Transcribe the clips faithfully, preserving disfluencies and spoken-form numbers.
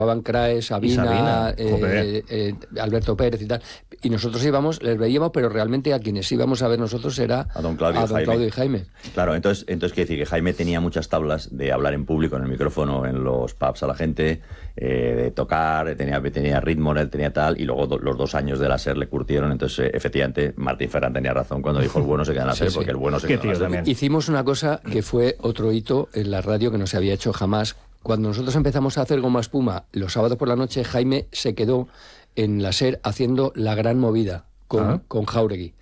Juan Craes, Sabina, Sabina eh, eh, Alberto Pérez y tal. Y nosotros íbamos, les veíamos, pero realmente a quienes íbamos a ver nosotros era a don Claudio, a don Jaime. Claudio y Jaime. Claro, entonces, entonces quiere decir que Jaime tenía muchas tablas de hablar en público, en el micrófono, en los pubs a la gente, eh, de tocar, tenía, tenía ritmo, él tenía tal, y luego do, los dos años de la SER le curtieron. Entonces, eh, efectivamente, Martín Ferrán tenía razón cuando dijo el bueno se queda en la SER, sí, porque sí. el bueno se queda en la SER. También. Hicimos una cosa que fue otro hito en la radio que no se había hecho jamás. Cuando nosotros empezamos a hacer Goma Espuma los sábados por la noche, Jaime se quedó en la SER haciendo La Gran Movida con, ¿Ah? con Jáuregui.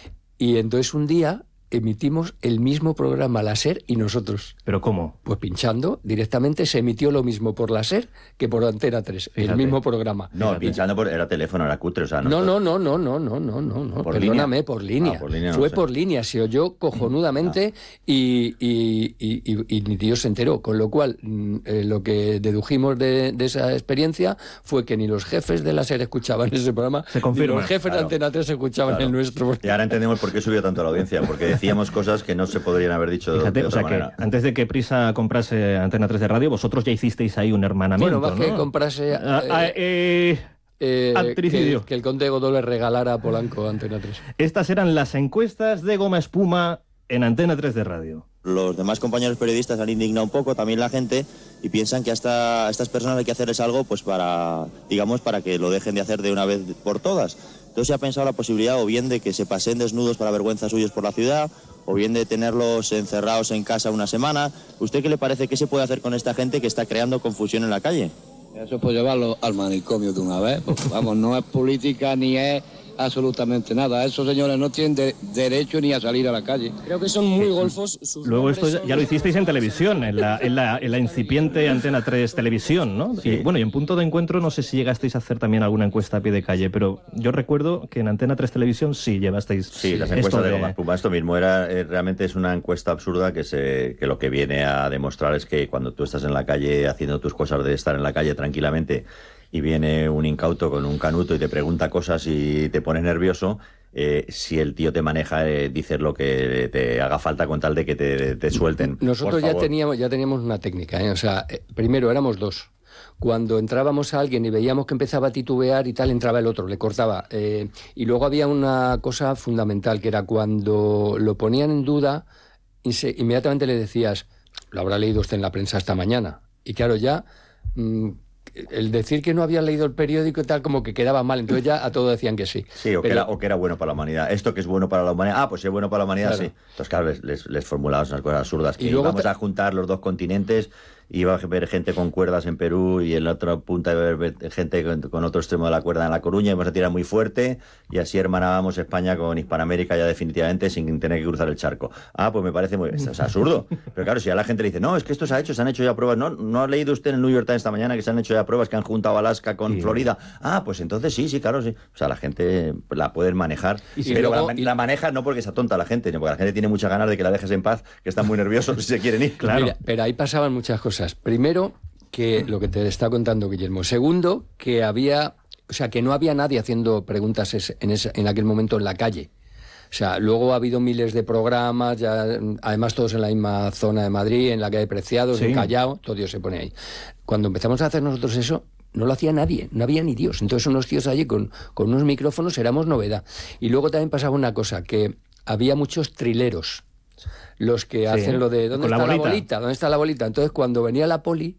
Y entonces un día emitimos el mismo programa, la SER y nosotros. ¿Pero cómo? Pues pinchando, directamente se emitió lo mismo por la SER que por Antena tres, Fíjate. el mismo programa. No, Fíjate. pinchando por, era teléfono, era cutre, o sea... No, no, no, no, no, no, no, no, no. ¿Por perdóname, línea? por línea. Ah, por línea Fue no sé. por línea, se oyó cojonudamente ah. y, y, y, y, y ni Dios se enteró, con lo cual eh, lo que dedujimos de, de esa experiencia fue que ni los jefes de la SER escuchaban ese programa, se confirma. ni los jefes claro. de Antena tres escuchaban claro. el nuestro. Y ahora entendemos por qué subió tanto la audiencia, porque decíamos cosas que no se podrían haber dicho Fíjate, de otra o sea manera. Que antes de que Prisa comprase Antena tres de radio, vosotros ya hicisteis ahí un hermanamiento, Bueno, más ¿no? que comprase... Ah, ah, eh... Eh, Antricidio. que, que el conde Godó le regalara a Polanco Antena tres. Estas eran las encuestas de Goma Espuma en Antena tres de radio. Los demás compañeros periodistas han indignado un poco, también la gente, y piensan que hasta a estas personas hay que hacerles algo pues para, digamos, para que lo dejen de hacer de una vez por todas. Entonces se ha pensado la posibilidad o bien de que se paseen desnudos para vergüenza suyos por la ciudad, o bien de tenerlos encerrados en casa una semana. ¿Usted qué le parece que se puede hacer con esta gente que está creando confusión en la calle? Eso es por llevarlo al manicomio de una vez. Porque, vamos, no es política ni es absolutamente nada. Esos señores no tienen de, derecho ni a salir a la calle. Creo que son muy golfos. Sus Luego esto ya, ya lo hicisteis en televisión, en la, en la, en la incipiente Antena tres Televisión, ¿no? Sí. Y, bueno, y en Punto de Encuentro no sé si llegasteis a hacer también alguna encuesta a pie de calle, pero yo recuerdo que en Antena tres Televisión sí llevasteis... Sí, las encuestas esto de, de Goma Espuma, esto mismo, era, eh, realmente es una encuesta absurda que, se, que lo que viene a demostrar es que cuando tú estás en la calle haciendo tus cosas de estar en la calle tranquilamente y viene un incauto con un canuto y te pregunta cosas y te pone nervioso, eh, si el tío te maneja, eh, dices lo que te haga falta con tal de que te, te suelten. Nosotros ya teníamos, ya teníamos una técnica, ¿eh? O sea, eh, primero éramos dos. Cuando entrábamos a alguien y veíamos que empezaba a titubear y tal, entraba el otro, le cortaba. Eh, y luego había una cosa fundamental, que era cuando lo ponían en duda, inmediatamente le decías, lo habrá leído usted en la prensa esta mañana. Y claro, ya... Mmm, el decir que no había leído el periódico y tal, como que quedaba mal, entonces ya a todo decían que sí. Sí, o, Pero... que era, o que era bueno para la humanidad. Esto que es bueno para la humanidad, ah, pues si es bueno para la humanidad, claro. Sí. Entonces, claro, les, les, les formulabas unas cosas absurdas, que y luego íbamos te... a juntar los dos continentes, iba a ver gente con cuerdas en Perú y en la otra punta iba a ver gente con, con otro extremo de la cuerda en La Coruña, íbamos a tirar muy fuerte y así hermanábamos España con Hispanoamérica ya definitivamente sin tener que cruzar el charco. Ah, pues me parece muy... O sea, absurdo. Pero claro, si a la gente le dice, no, es que esto se ha hecho, se han hecho ya pruebas. No, no ha leído usted en el New York Times esta mañana que se han hecho ya pruebas, que han juntado Alaska con sí. Florida. Ah, pues entonces sí, sí, claro, sí. O sea, la gente la puede manejar, y si pero luego, la, y... la maneja no porque sea tonta la gente, sino porque la gente tiene muchas ganas de que la dejes en paz, que están muy nerviosos si se quieren ir. Claro. Mira, pero ahí pasaban muchas cosas. Primero, que lo que te está contando Guillermo. Segundo, que había, o sea, que no había nadie haciendo preguntas en, ese, en aquel momento en la calle. O sea, luego ha habido miles de programas, ya, además todos en la misma zona de Madrid, en la calle Preciados, sí. En Callao, todo Dios se pone ahí. Cuando empezamos a hacer nosotros eso, no lo hacía nadie, no había ni Dios. Entonces unos tíos allí con, con unos micrófonos éramos novedad. Y luego también pasaba una cosa, que había muchos trileros, los que sí. hacen lo de ¿dónde está la bolita? la bolita? ¿Dónde está la bolita? Entonces cuando venía la poli,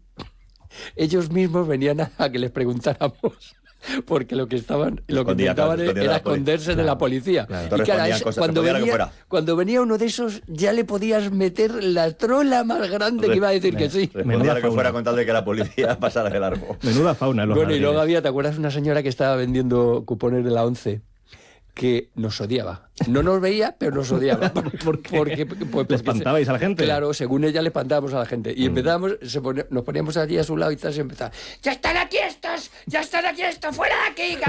ellos mismos venían a, a que les preguntáramos, porque lo que estaban lo que intentaban claro, era esconderse claro, de la policía. Claro. Y claro, es, cosas, cuando, venía, cuando venía uno de esos, ya le podías meter la trola más grande que iba a decir me, que sí. Menuda que fuera con tal de que la policía pasara de largo. Menuda fauna. Los bueno, jardines. Y luego había, ¿te acuerdas una señora que estaba vendiendo cupones de la once? Que nos odiaba. No nos veía, pero nos odiaba. ¿Por qué? Porque, pues, porque ¿Le espantabais a la gente? Claro, según ella le espantábamos a la gente. Y mm. empezábamos, se pone, nos poníamos allí a su lado y tal, y empezaba, ¡ya están aquí estos! ¡Ya están aquí estos! ¡Fuera de aquí,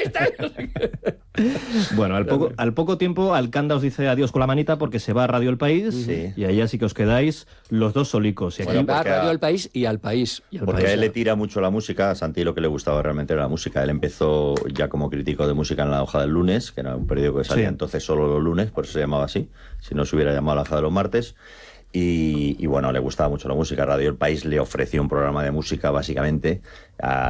cabrones! Bueno, al poco, al poco tiempo Alcanda os dice adiós con la manita porque se va a Radio El País sí. Y ahí así que os quedáis los dos solicos. Y aquí bueno, va a Radio El País y al País. Y al porque país, a él le tira mucho la música, a Santi lo que le gustaba realmente era la música. Él empezó ya como crítico de música en La Hoja del Lunes, que era un periódico que salía sí. entonces solo los lunes, por eso se llamaba así, si no se hubiera llamado La Hoja de los Martes. Y, y bueno, le gustaba mucho la música. Radio El País le ofreció un programa de música, básicamente, a